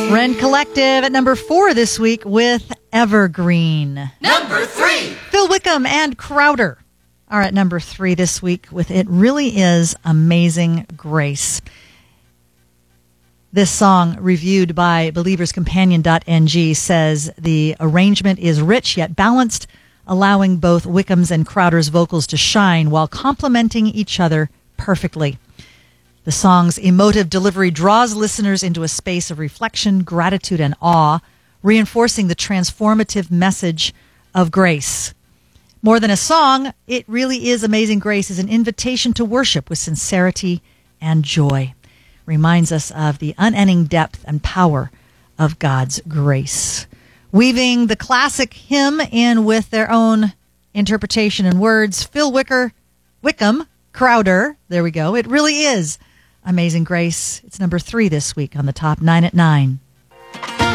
Ren Collective at number 4 this week with Evergreen. Number 3. Phil Wickham and Crowder are at number 3 this week with It Really Is Amazing Grace. This song, reviewed by believerscompanion.ng, says the arrangement is rich yet balanced, allowing both Wickham's and Crowder's vocals to shine while complementing each other perfectly. The song's emotive delivery draws listeners into a space of reflection, gratitude, and awe, reinforcing the transformative message of grace. More than a song, It Really Is Amazing Grace is an invitation to worship with sincerity and joy. Reminds us of the unending depth and power of God's grace. Weaving the classic hymn in with their own interpretation and words, Phil Wickham, Crowder, there we go. It Really Is Amazing Grace. It's number 3 this week on the Top 9 at 9.